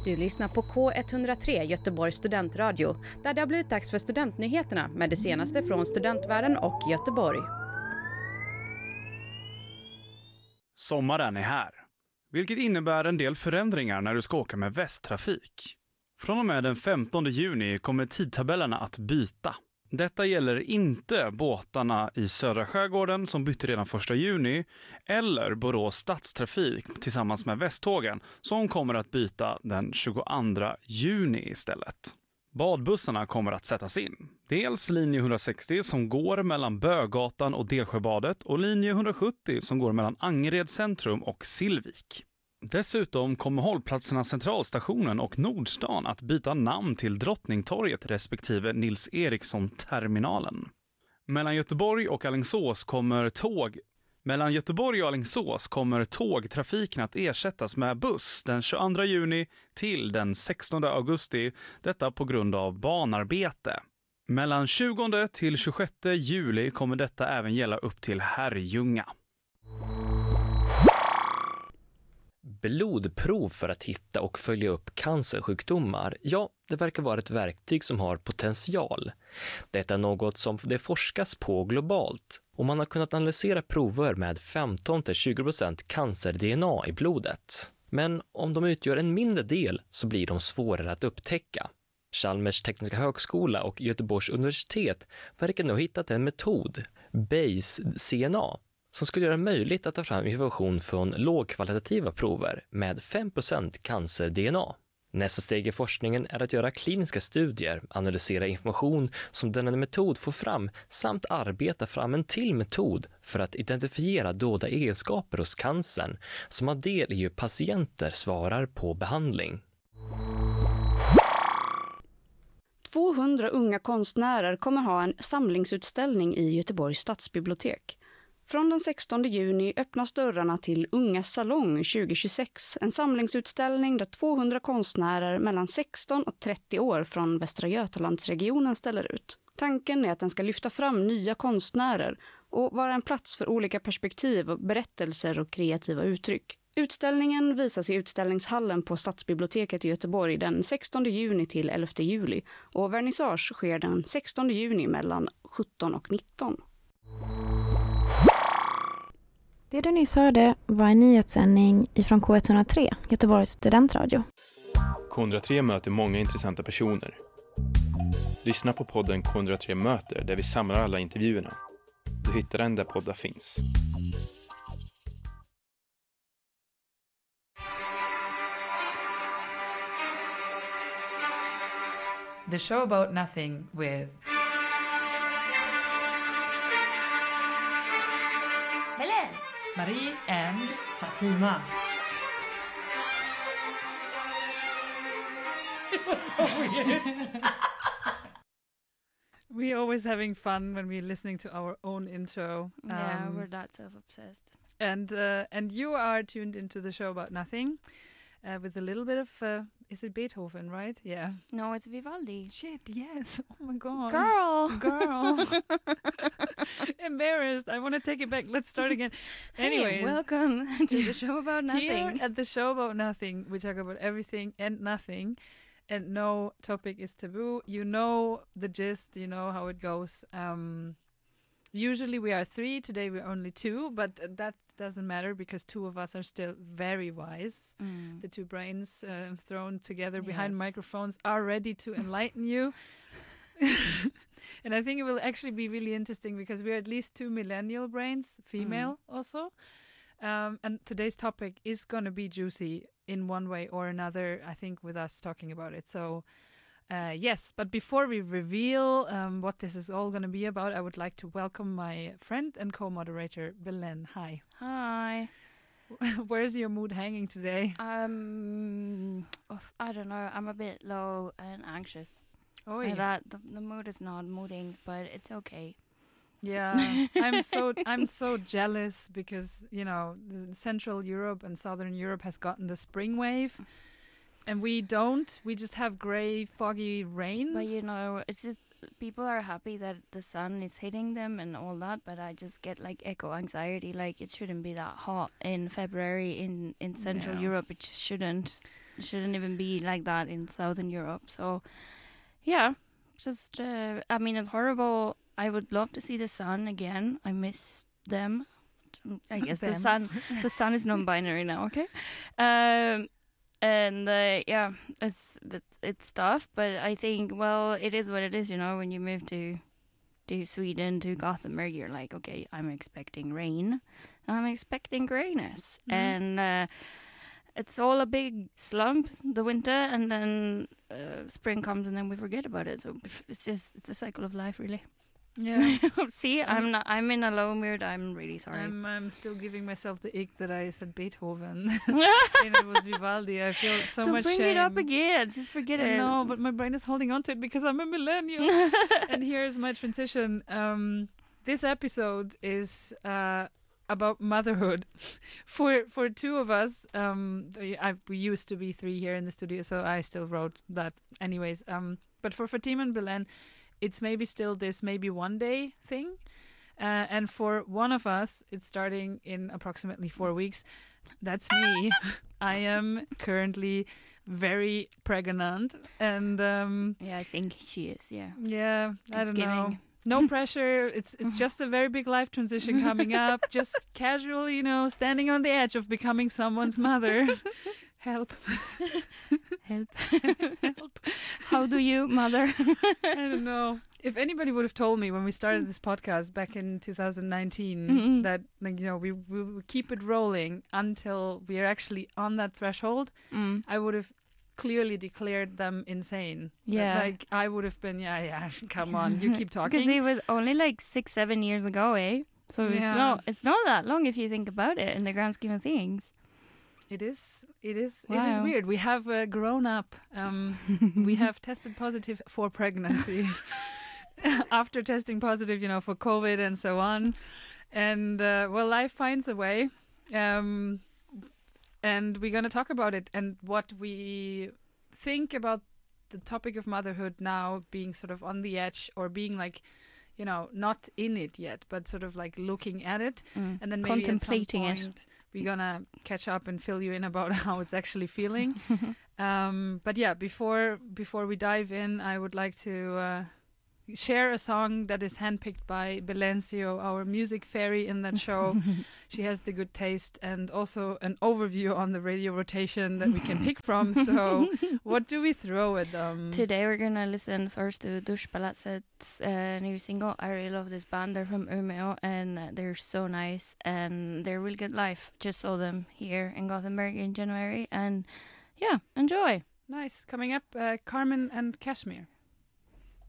Du lyssnar på K103 Göteborgs studentradio, där det har blivit dags för studentnyheterna med det senaste från studentvärlden och Göteborg. Sommaren är här, vilket innebär en del förändringar när du ska åka med Västtrafik. Från och med den 15 juni kommer tidtabellerna att byta. Detta gäller inte båtarna i södra skärgården som bytte redan 1 juni eller Borås stadstrafik tillsammans med Västtågen som kommer att byta den 22 juni istället. Badbussarna kommer att sättas in. Dels linje 160 som går mellan Bögatan och Delsjöbadet och linje 170 som går mellan Angered centrum och Sillvik. Dessutom kommer hållplatserna Centralstationen och Nordstan att byta namn till Drottningtorget respektive Nils Eriksson-terminalen. Mellan Göteborg och Alingsås kommer tågtrafiken att ersättas med buss den 22 juni till den 16 augusti, detta på grund av banarbete. Mellan 20 till 26 juli kommer detta även gälla upp till Herrljunga. Blodprov för att hitta och följa upp cancersjukdomar, ja, det verkar vara ett verktyg som har potential. Detta är något som det forskas på globalt och man har kunnat analysera prover med 15-20% cancer-DNA i blodet. Men om de utgör en mindre del så blir de svårare att upptäcka. Chalmers tekniska högskola och Göteborgs universitet verkar nu ha hittat en metod, Base-CNA, som skulle göra det möjligt att ta fram information från lågkvalitativa prover med 5% cancer-DNA. Nästa steg i forskningen är att göra kliniska studier, analysera information som denna metod får fram samt arbeta fram en till metod för att identifiera dolda egenskaper hos cancern som har del i hur patienter svarar på behandling. 200 unga konstnärer kommer ha en samlingsutställning i Göteborgs stadsbibliotek. Från den 16 juni öppnas dörrarna till Unga salong 2026, en samlingsutställning där 200 konstnärer mellan 16 och 30 år från Västra Götalandsregionen ställer ut. Tanken är att den ska lyfta fram nya konstnärer och vara en plats för olika perspektiv, berättelser och kreativa uttryck. Utställningen visas i utställningshallen på Stadsbiblioteket i Göteborg den 16 juni till 11 juli och vernissage sker den 16 juni mellan 17 och 19. Det du nyss hörde var en nyhetssändning ifrån K103, Göteborgs studentradio. K103 möter många intressanta personer. Lyssna på podden K103 möter där vi samlar alla intervjuerna. Du hittar den där poddar finns. The Show About Nothing with Belen, Marie and Fatima. It was so weird. We're always having fun when we're listening to our own intro. Yeah, we're that self-obsessed. And you are tuned into The Show About Nothing with a little bit of is it Beethoven, right? Yeah. No, it's Vivaldi. Shit, yes. Oh my god. Girl. Embarrassed. I want to take it back. Let's start again. Anyways. Hey, welcome to The Show About Nothing. Here at The Show About Nothing, we talk about everything and nothing. And no topic is taboo. You know the gist. You know how it goes. Usually we are 3. Today we're only 2. But that doesn't matter because 2 of us are still very wise. The 2 brains thrown together behind microphones are ready to enlighten you. And I think it will actually be really interesting because we're at least 2 millennial brains, female also. And today's topic is going to be juicy in one way or another, I think, with us talking about it. So, yes, but before we reveal what this is all going to be about, I would like to welcome my friend and co-moderator, Belen. Hi. Hi. Where's your mood hanging today? I don't know. I'm a bit low and anxious. Oh, And yeah. the mood is not moving, but it's okay. Yeah, I'm so jealous because, you know, the Central Europe and Southern Europe has gotten the spring wave. And we don't. We just have gray, foggy rain. But you know, it's just people are happy that the sun is hitting them and all that, but I just get like eco anxiety. Like, it shouldn't be that hot in February in Central Europe. It just shouldn't. It shouldn't even be like that in Southern Europe. So, yeah, just I mean, it's horrible. I would love to see the sun again. I miss them. I guess the sun is non-binary now. Okay. And yeah, it's tough, but I think, well, it is what it is, you know. When you move to Sweden, to Gothenburg, you're like, okay, I'm expecting rain, and I'm expecting grayness, and it's all a big slump, the winter, and then spring comes, and then we forget about it. So it's a cycle of life, really. Yeah. See, I'm in a low mood. I'm really sorry. I'm still giving myself the ick that I said Beethoven. And it was Vivaldi. I feel so Don't much bring shame. it up again. Just forget it. No, but my brain is holding on to it because I'm a millennial. And here's my transition. This episode is about motherhood. For two of us, we used to be 3 here in the studio, so I still wrote that anyways. But for Fatima and Belen, it's maybe still this maybe one day thing. And for one of us, it's starting in approximately 4 weeks. That's me. I am currently very pregnant. And yeah, I think she is, yeah. Yeah, I don't know. Giving. No pressure. It's just a very big life transition coming up. Just casual, you know, standing on the edge of becoming someone's mother. Help. Help. Help. How do you, mother? I don't know. If anybody would have told me when we started this podcast back in 2019 that, like, you know, we would keep it rolling until we are actually on that threshold, I would have clearly declared them insane. Yeah. Like, I would have been, yeah, come on, you keep talking. Because it was only like 6-7 years ago, eh? So it's not that long if you think about it in the grand scheme of things. It is Wow. weird. We have grown up. We have tested positive for pregnancy after testing positive, you know, for COVID and so on. And well, life finds a way. And we're going to talk about it and what we think about the topic of motherhood now, being sort of on the edge or being like, you know, not in it yet, but sort of like looking at it. And then maybe contemplating at some point, we're gonna catch up and fill you in about how it's actually feeling. But yeah, before we dive in, I would like to share a song that is handpicked by Belencio, our music fairy in that show. She has the good taste and also an overview on the radio rotation that we can pick from. So what do we throw at them? Today we're gonna listen first to Duschpalazzets new single. I really love this band. They're from Umeå and they're so nice and they're really good live. Just saw them here in Gothenburg in January and yeah, enjoy. Nice. Coming up, Carmen and Kashmir.